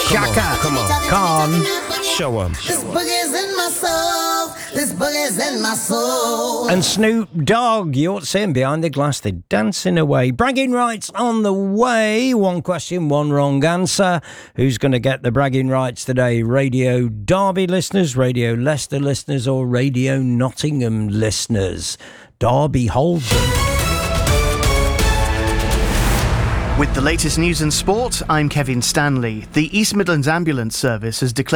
Shaka. Come on. Khan. Show 'em. This boogie's in my soul. This boogie's in my soul. And Snoop Dogg, you ought to see him behind the glass. They're dancing away. Bragging rights on the way. One question, one wrong answer. Who's going to get the bragging rights today? Radio Derby listeners, Radio Leicester listeners, or Radio Nottingham listeners? Derby holds them. With the latest news and sport, I'm Kevin Stanley. The East Midlands Ambulance Service has declared